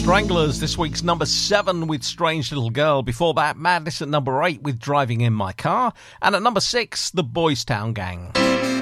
Stranglers, this week's number 7 with Strange Little Girl. Before that, Madness at number 8 with Driving in My Car. And at number 6, the Boys Town Gang.